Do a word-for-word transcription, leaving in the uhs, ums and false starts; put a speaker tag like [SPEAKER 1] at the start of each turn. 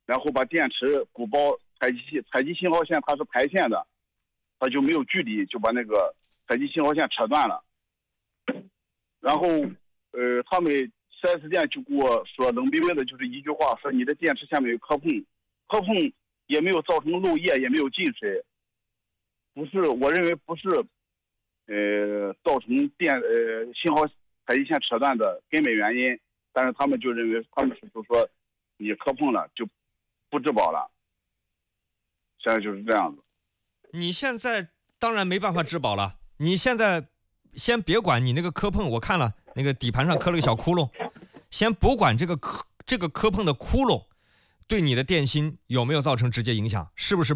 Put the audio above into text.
[SPEAKER 1] 然后把电池鼓包采集采集信号线，它是排线的，它就没有距离，就把那个采集信号线扯断了。然后，呃，他们四 S 店就给我说冷冰冰的，就是一句话，说你的电池下面有磕碰，磕碰也没有造成漏液，也没有进水，不是，我认为不是，呃，造成电呃信号采集线扯断的根本原因。但是他们就认为，他们是就说你磕碰了就不质保了，现在就是这样子。
[SPEAKER 2] 你现在当然没办法质保了，你现在。先别管你那个磕碰，我看了那个底盘上磕了个小窟窿，先不管这个磕这个磕碰的窟窿对你的电芯有没有造成直接影响，是不是